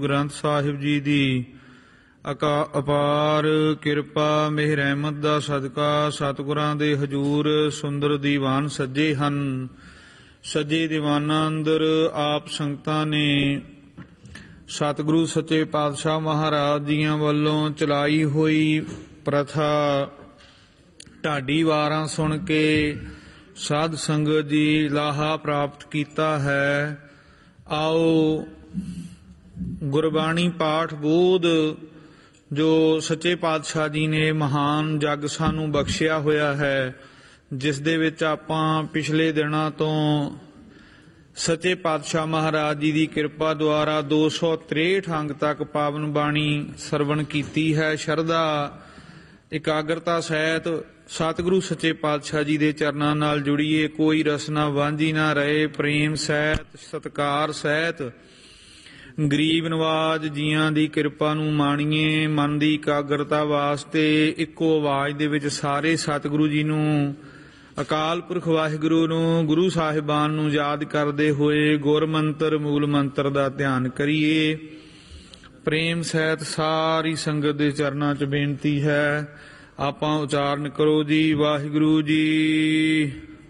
ਗ੍ਰੰਥ ਸਾਹਿਬ ਜੀ ਦੀ ਅਪਾਰ ਕਿਰਪਾ ਮਿਹਰ ਰਹਿਮਤ ਦਾ ਸਦਕਾ ਸਤਿਗੁਰਾਂ ਦੇ ਹਜੂਰ ਸੁੰਦਰ ਦੀਵਾਨ ਸੱਜੇ ਹਨ। ਸੱਜੇ ਦੀਵਾਨਾਂ ਅੰਦਰ ਆਪ ਸੰਗਤਾਂ ਨੇ ਸਤਿਗੁਰੂ ਸੱਚੇ ਪਾਤਸ਼ਾਹ ਮਹਾਰਾਜ ਜੀਆਂ ਵੱਲੋਂ ਚਲਾਈ ਹੋਈ ਪ੍ਰਥਾ ਢਾਡੀ ਵਾਰਾਂ ਸੁਣ ਕੇ ਸਾਧ ਸੰਗਤ ਜੀ ਲਾਹਾ ਪ੍ਰਾਪਤ ਕੀਤਾ ਹੈ। ਆਓ ਗੁਰਬਾਣੀ ਪਾਠ ਬੋਧ ਜੋ ਸੱਚੇ ਪਾਤਸ਼ਾਹ ਜੀ ਨੇ ਮਹਾਨ ਜਗ ਸਾਨੂੰ ਬਖਸ਼ਿਆ ਹੋਇਆ ਹੈ, ਜਿਸ ਦੇ ਵਿੱਚ ਆਪਾਂ ਪਿਛਲੇ ਦਿਨਾਂ ਤੋਂ ਸੱਚੇ ਪਾਤਸ਼ਾਹ ਮਹਾਰਾਜ ਜੀ ਦੀ ਕਿਰਪਾ ਦੁਆਰਾ 263 ਅੰਗ ਤੱਕ ਪਾਵਨ ਬਾਣੀ ਸਰਵਣ ਕੀਤੀ ਹੈ। ਸ਼ਰਧਾ ਇਕਾਗਰਤਾ ਸਹਿਤ ਸਤਿਗੁਰੂ ਸੱਚੇ ਪਾਤਸ਼ਾਹ ਜੀ ਦੇ ਚਰਨਾਂ ਨਾਲ ਜੁੜੀਏ, ਕੋਈ ਰਸਨਾ ਵਾਂਝੀ ਨਾ ਰਹੇ। ਪ੍ਰੇਮ ਸਹਿਤ ਸਤਿਕਾਰ ਸਹਿਤ ਗਰੀਬ ਨਵਾਜ ਜੀਆਂ ਦੀ ਕਿਰਪਾ ਨੂੰ ਮਾਣੀਏ। ਮਨ ਦੀ ਇਕਾਗਰਤਾ ਵਾਸਤੇ ਇੱਕੋ ਆਵਾਜ਼ ਦੇ ਵਿੱਚ ਸਾਰੇ ਸਤਿਗੁਰੂ ਜੀ ਨੂੰ, ਅਕਾਲ ਪੁਰਖ ਵਾਹਿਗੁਰੂ ਨੂੰ, ਗੁਰੂ ਸਾਹਿਬਾਨ ਨੂੰ ਯਾਦ ਕਰਦੇ ਹੋਏ ਗੁਰ ਮੰਤਰ ਮੂਲ ਮੰਤਰ ਦਾ ਧਿਆਨ ਕਰੀਏ। ਪ੍ਰੇਮ ਸਹਿਤ ਸਾਰੀ ਸੰਗਤ ਦੇ ਚਰਨਾਂ 'ਚ ਬੇਨਤੀ ਹੈ, ਆਪਾਂ ਉਚਾਰਨ ਕਰੋ ਜੀ। ਵਾਹਿਗੁਰੂ ਜੀ।